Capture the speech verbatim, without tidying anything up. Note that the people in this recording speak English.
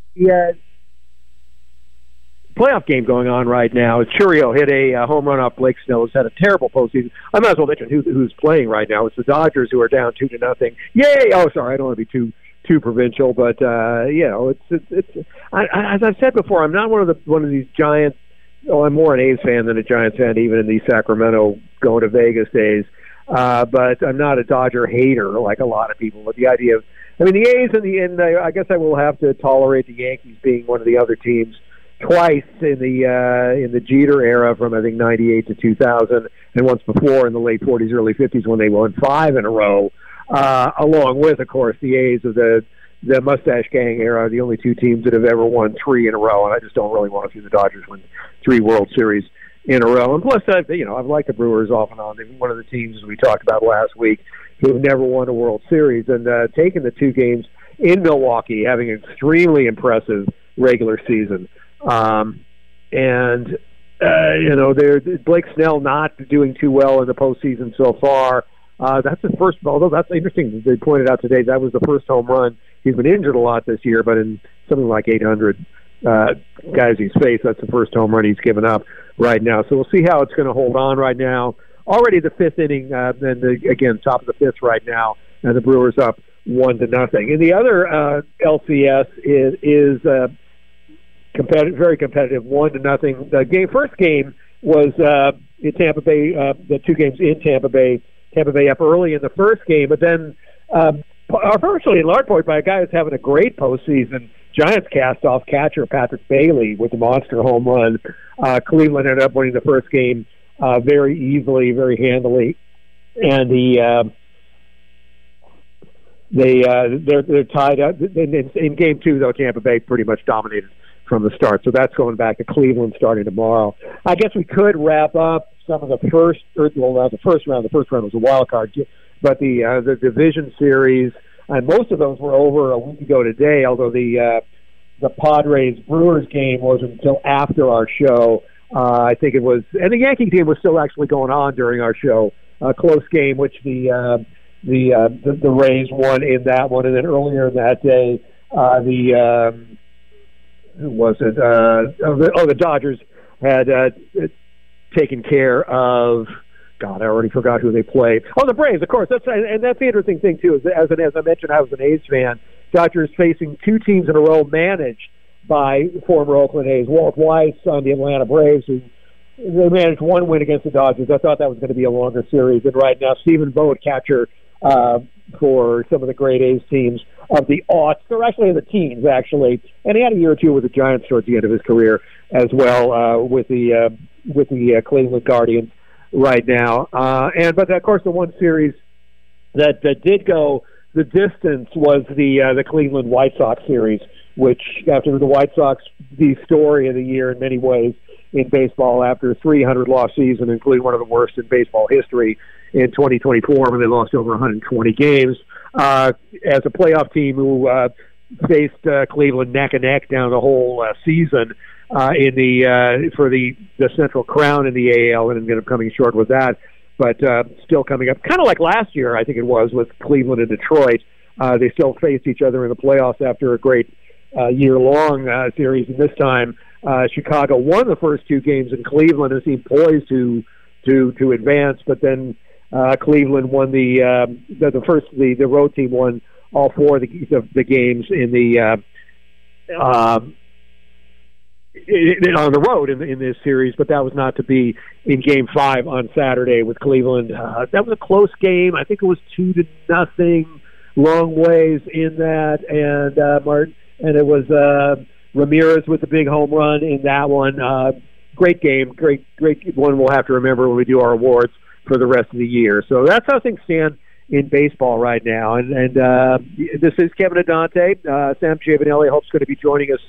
Yeah, playoff game going on right now. Churio hit a uh, home run off Blake Snell, who's had a terrible postseason. I might as well mention who, who's playing right now. It's the Dodgers, who are down two to nothing. Yay! Oh, sorry, I don't want to be too too provincial, but uh, you know, it's it's. it's I, I, as I've said before, I'm not one of the one of these Giants. Oh, I'm more an A's fan than a Giants fan, even in these Sacramento going to Vegas days. Uh, but I'm not a Dodger hater like a lot of people. But the idea of, I mean, the A's and the and the, I guess I will have to tolerate the Yankees being one of the other teams twice in the uh, in the Jeter era, from I think ninety-eight to two thousand, and once before in the late forties, early fifties, when they won five in a row. Uh, along with, of course, the A's of the the Mustache Gang era, the only two teams that have ever won three in a row, and I just don't really want to see the Dodgers win three World Series in a row. And plus, I've, you know, I've liked the Brewers off and on. They've been one of the teams, as we talked about last week, who have never won a World Series, and uh, taking the two games in Milwaukee, having an extremely impressive regular season. Um, and, uh, you know, they're, Blake Snell not doing too well in the postseason so far. Uh, that's the first, although that's interesting, they pointed out today, that was the first home run. He's been injured a lot this year, but in something like eight hundred uh, guys he's faced, that's the first home run he's given up right now. So we'll see how it's going to hold on right now. Already the fifth inning, uh, and the, again, top of the fifth right now, and the Brewers up one to nothing. And the other uh, L C S is, is uh, competitive, very competitive, one to nothing. The game, first game was uh, in Tampa Bay, uh, the two games in Tampa Bay, Tampa Bay up early in the first game, but then um, virtually in large part by a guy who's having a great postseason. Giants cast off catcher Patrick Bailey with the monster home run. Uh, Cleveland ended up winning the first game uh, very easily, very handily, and the uh, they uh, they're they're tied up in, in, in game two. Though Tampa Bay pretty much dominated from the start, so that's going back to Cleveland starting tomorrow. I guess we could wrap up some of the first, or, well, not the first round. The first round was a wild card, but the uh, the division series, and most of those were over a week ago today. Although the uh, the Padres Brewers game wasn't until after our show. Uh, I think it was, and the Yankee game was still actually going on during our show. A close game, which the uh, the, uh, the the Rays won in that one, and then earlier in that day, uh, the um, who was it? Uh, oh, the, oh, the Dodgers had uh, taken care of. God, I already forgot who they played. Oh, the Braves, of course. That's and that's the interesting thing too. Is as an, as I mentioned, I was an A's fan. Dodgers facing two teams in a row managed by former Oakland A's, Walt Weiss on the Atlanta Braves, who they managed one win against the Dodgers. I thought that was going to be a longer series. And right now, Stephen Vogt, catcher uh, for some of the great A's teams of the aughts. They're actually in the teens, actually. And he had a year or two with the Giants towards the end of his career as well, uh, with the uh, with the uh, Cleveland Guardians right now. Uh, and but of course, the one series that that did go the distance was the uh, the Cleveland White Sox series, which after the White Sox, the story of the year in many ways in baseball, after a three hundred loss season, including one of the worst in baseball history in twenty twenty-four, when they lost over one hundred twenty games. Uh, as a playoff team who uh, faced uh, Cleveland neck and neck down the whole uh, season uh, in the uh, for the, the Central Crown in the A L, and ended up coming short with that. But uh, still coming up, kind of like last year, I think it was, with Cleveland and Detroit. Uh, they still faced each other in the playoffs after a great uh, year-long uh, series. And this time, uh, Chicago won the first two games, and Cleveland has seemed poised to to to advance. But then uh, Cleveland won the, um, the the first the, the road team won all four of the the, the games in the uh, um, on the road in, in this series, but that was not to be in Game Five on Saturday with Cleveland. Uh, that was a close game. I think it was two to nothing, long ways in that, and uh, Martin, and it was uh, Ramirez with the big home run in that one. Uh, great game, great, great one. We'll have to remember when we do our awards for the rest of the year. So that's how things stand in baseball right now. And, and uh, this is Kevin Adante. Uh, Sam Giovanelli, I hope, is going to be joining us